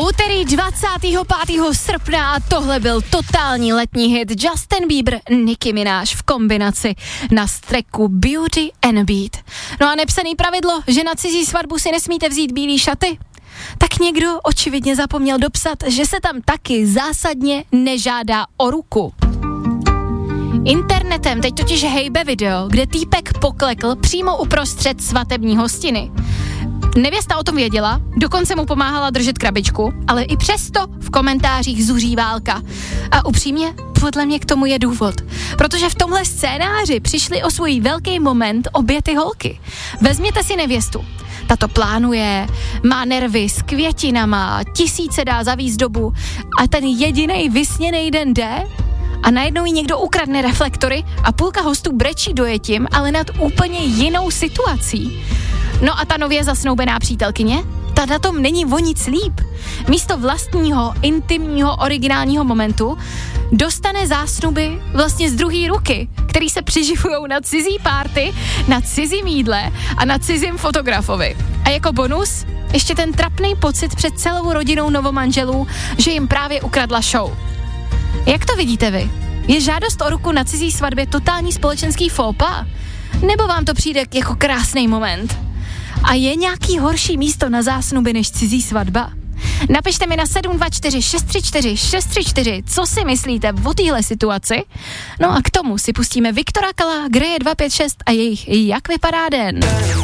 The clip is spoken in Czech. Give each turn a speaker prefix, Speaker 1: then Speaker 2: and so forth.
Speaker 1: Úterý 25. srpna a tohle byl totální letní hit Justin Bieber, Nicki Minaj v kombinaci na tracku Beauty and Beat. No a nepsaný pravidlo, že na cizí svatbu si nesmíte vzít bílý šaty. Tak někdo očividně zapomněl dopsat, že se tam taky zásadně nežádá o ruku. Internetem teď totiž hejbe video, kde týpek poklekl přímo uprostřed svatební hostiny. Nevěsta o tom věděla, dokonce mu pomáhala držet krabičku, ale i přesto v komentářích zuří válka. A upřímně, podle mě k tomu je důvod. Protože v tomhle scénáři přišli o svůj velký moment obě ty holky. Vezměte si nevěstu. Ta to plánuje, má nervy s květinama, tisíce dá za výzdobu a ten jedinej vysněnej den jde a najednou jí někdo ukradne reflektory a půlka hostů brečí dojetím, ale nad úplně jinou situací. No a ta nově zasnoubená přítelkyně? Ta na tom není o nic líp. Místo vlastního, intimního, originálního momentu dostane zásnuby vlastně z druhé ruky, který se přiživujou na cizí párty, na cizím jídle a na cizím fotografovi. A jako bonus ještě ten trapný pocit před celou rodinou novomanželů, že jim právě ukradla show. Jak to vidíte vy? Je žádost o ruku na cizí svatbě totální společenský faux pas? Nebo vám to přijde jako krásný moment? A je nějaký horší místo na zásnuby než cizí svatba? Napište mi na 724 634 634, co si myslíte o téhle situaci. No a k tomu si pustíme Viktora Kala, Greje 256 a jejich Jak vypadá den.